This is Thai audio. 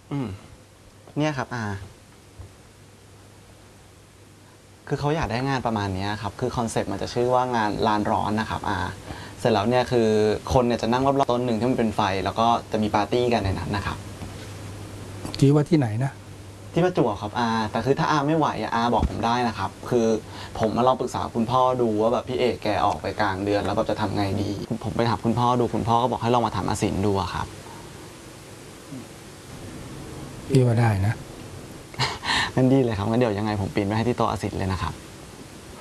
อืมเนี่ยครับคือเขาอยากได้งานประมาณนี้ครับคือคอนเซปต์มันจะชื่อว่างานลานร้อนนะครับเสร็จแล้วเนี่ยคือคนเนี่ยจะนั่งรอบๆต้นหนึ่งที่มันเป็นไฟแล้วก็จะมีปาร์ตี้กันในนั้นนะครับคิดว่าที่ไหนนะที่ประจวบครับแต่คือถ้าไม่ไหวบอกผมได้นะครับคือผมมาลองปรึกษาคุณพ่อดูว่าแบบพี่เอกแกออกไปกลางเดือนแล้วแบบจะทำไงดีผมไปถามคุณพ่อดูคุณพ่อก็บอกให้ลองมาถามอาสินดูครับพี่ว่าได้นะงั้นดีเลยครับงั้นเดี๋ยวยังไงผมปีนไปให้ที่โต๊ะอาสินเลยนะครับ